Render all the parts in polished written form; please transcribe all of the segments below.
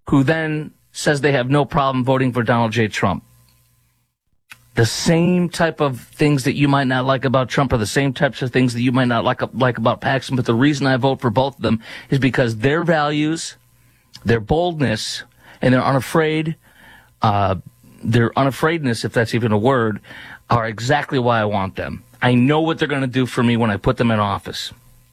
who then says they have no problem voting for Donald J. Trump. The same type of things that you might not like about Trump are the same types of things that you might not like about Paxton. But the reason I vote for both of them is because their values, their boldness, and their unafraidness, if that's even a word, are exactly why I want them. I know what they're going to do for me when I put them in office.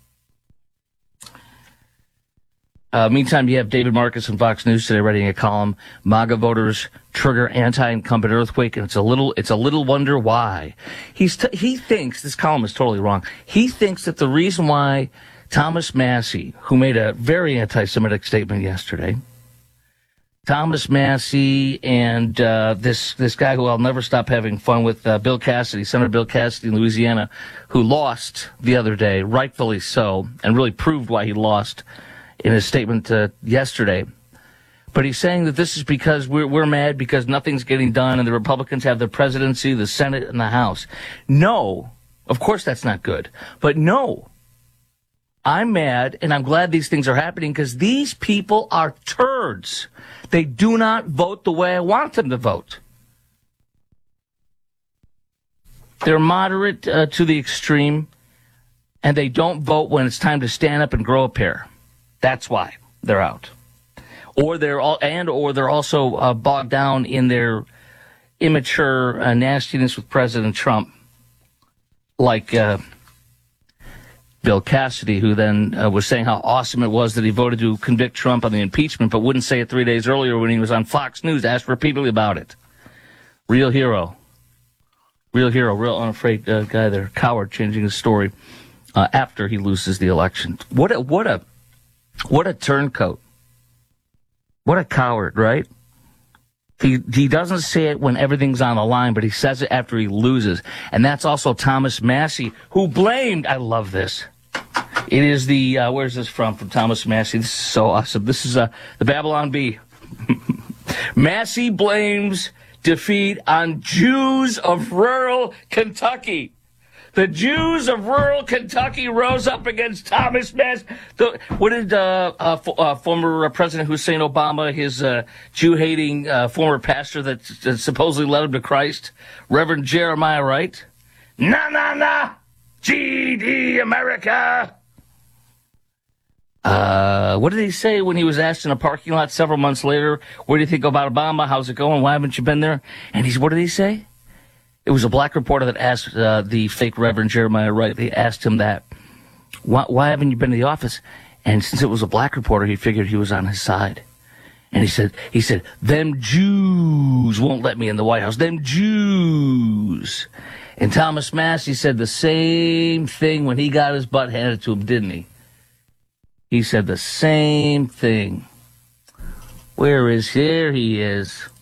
Meantime, you have David Marcus on Fox News today writing a column, MAGA voters trigger anti-incumbent earthquake, and it's a little wonder why. He thinks, this column is totally wrong, he thinks that the reason why Thomas Massie, who made a very anti-Semitic statement yesterday, Thomas Massie and this guy who I'll never stop having fun with, Bill Cassidy, Senator Bill Cassidy in Louisiana, who lost the other day, rightfully so, and really proved why he lost in his statement yesterday. But he's saying that this is because we're mad because nothing's getting done and the Republicans have the presidency, the Senate, and the House. No, of course that's not good. But no, I'm mad and I'm glad these things are happening because these people are turds. They do not vote the way I want them to vote. They're moderate to the extreme, and they don't vote when it's time to stand up and grow a pair. That's why they're out. Or they're also bogged down in their immature nastiness with President Trump, like Bill Cassidy, who then was saying how awesome it was that he voted to convict Trump on the impeachment, but wouldn't say it 3 days earlier when he was on Fox News, asked repeatedly about it. Real hero, real unafraid guy there, coward, changing his story after he loses the election. What a turncoat. What a coward, right? He doesn't say it when everything's on the line, but he says it after he loses. And that's also Thomas Massie, who blamed, I love this. It is the, where's this from Thomas Massie? This is so awesome. This is the Babylon Bee. Massie blames defeat on Jews of rural Kentucky. The Jews of rural Kentucky rose up against Thomas Massie. What did former President Hussein Obama, his Jew-hating former pastor that supposedly led him to Christ, Reverend Jeremiah Wright? Na, GD America. What did he say when he was asked in a parking lot several months later, what do you think about Obama? How's it going? Why haven't you been there? And what did he say? It was a black reporter that asked the fake Reverend Jeremiah Wright. They asked him that, why haven't you been to the office? And since it was a black reporter, he figured he was on his side. And he said, them Jews won't let me in the White House. Them Jews. And Thomas Massie said the same thing when he got his butt handed to him, didn't he? He said the same thing. Here he is.